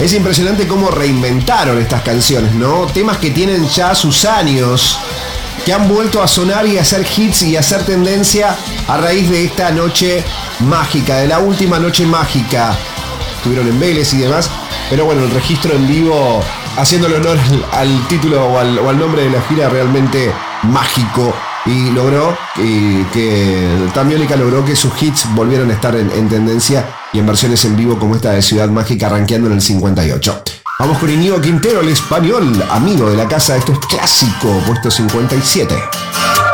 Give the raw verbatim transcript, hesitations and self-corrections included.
Es impresionante cómo reinventaron estas canciones, ¿no? Temas que tienen ya sus años, que han vuelto a sonar y a hacer hits y a hacer tendencia a raíz de esta noche mágica, de la última noche mágica. Estuvieron en Vélez y demás, pero bueno, el registro en vivo, haciéndole honor al, al título o al, o al nombre de la gira, realmente mágico. Y logró y que Tambiónica logró que sus hits volvieran a estar en, en tendencia y en versiones en vivo como esta de Ciudad Mágica, rankeando en el cincuenta y ocho. Vamos con Íñigo Quintero, el español, amigo de la casa. Esto es clásico, puesto cincuenta y siete.